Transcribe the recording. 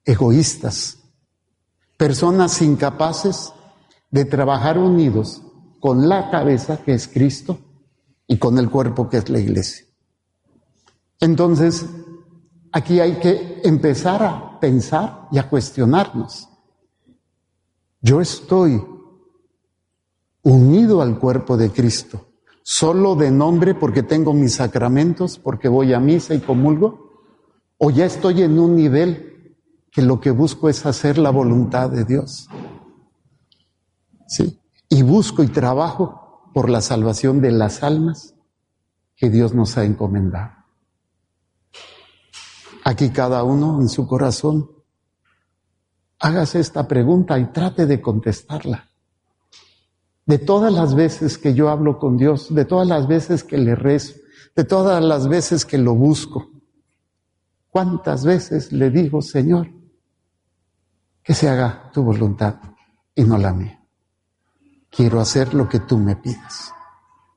egoístas, personas incapaces de trabajar unidos con la cabeza que es Cristo y con el cuerpo que es la iglesia. Entonces, aquí hay que empezar a pensar y a cuestionarnos. Yo estoy unido al cuerpo de Cristo, solo de nombre porque tengo mis sacramentos, porque voy a misa y comulgo, o ya estoy en un nivel que lo que busco es hacer la voluntad de Dios. ¿Sí? Y busco y trabajo por la salvación de las almas que Dios nos ha encomendado. Aquí cada uno en su corazón, hágase esta pregunta y trate de contestarla. De todas las veces que yo hablo con Dios, de todas las veces que le rezo, de todas las veces que lo busco, ¿cuántas veces le digo, Señor, que se haga tu voluntad y no la mía? Quiero hacer lo que tú me pides.